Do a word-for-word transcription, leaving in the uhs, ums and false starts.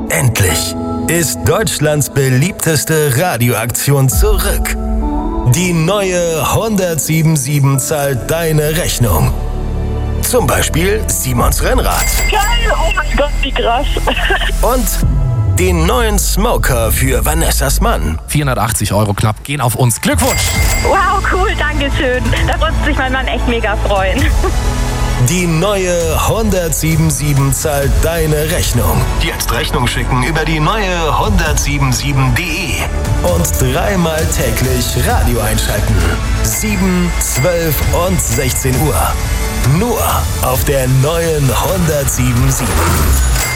Endlich ist Deutschlands beliebteste Radioaktion zurück. Die neue hundertsiebenundsiebzig zahlt deine Rechnung. Zum Beispiel Simons Rennrad. Geil, oh mein Gott, wie krass. Und den neuen Smoker für Vanessas Mann. vierhundertachtzig Euro knapp gehen auf uns. Glückwunsch! Wow, cool, danke schön. Da wird sich mein Mann echt mega freuen. Die neue hundertsiebenundsiebzig zahlt deine Rechnung. Jetzt Rechnung schicken über die neue hundertsiebenundsiebzig punkt de und dreimal täglich Radio einschalten. sieben, zwölf und sechzehn Uhr. Nur auf der neuen hundertsiebenundsiebzig.